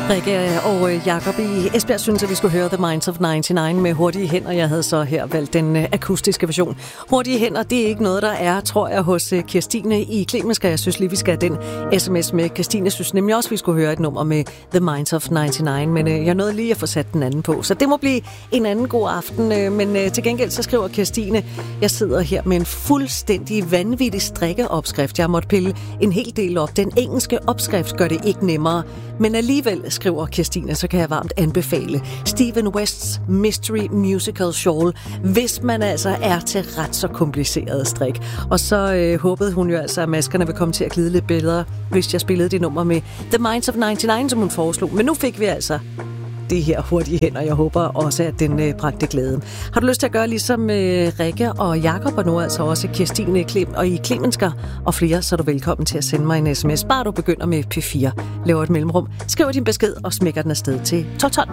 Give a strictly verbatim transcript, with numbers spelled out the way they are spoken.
Rikke og Jakob i Esbjerg synes, at vi skulle høre The Minds of nioghalvfems med Hurtige Hænder. Jeg havde så her valgt den akustiske version. Hurtige Hænder, det er ikke noget, der er, tror jeg, hos Kirstine i Klemensker. Jeg synes lige, vi skal have den sms med. Kirstine synes nemlig også, vi skulle høre et nummer med The Minds of nioghalvfems, men jeg nåede lige at få sat den anden på. Så det må blive en anden god aften. Men til gengæld så skriver Kirstine, jeg sidder her med en fuldstændig vanvittig strikkeopskrift. Jeg måtte pille en hel del op. Den engelske opskrift gør det ikke nemmere, men alligevel, skriver Kirstine, så kan jeg varmt anbefale Stephen Wests Mystery Musical Shawl, hvis man altså er til ret så kompliceret strik. Og så øh, håbede hun jo altså, at maskerne vil komme til at glide lidt bedre, hvis jeg spillede det nummer med The Minds of nioghalvfems, som hun foreslog. Men nu fik vi altså det her Hurtige Hænder. Jeg håber også, at den øh, bragte glæde. Har du lyst til at gøre ligesom øh, Rikke og Jakob, og nu altså også Kirstine Klem og i Klemensker og flere, så er du velkommen til at sende mig en sms. Bare du begynder med P fire. Laver et mellemrum, skriver din besked og smækker den afsted til tolv tolv.